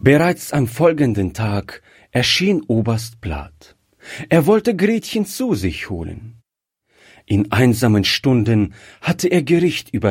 Bereits am folgenden Tag erschien Oberst Plath. Er wollte Gretchen zu sich holen. In einsamen Stunden hatte er Gericht über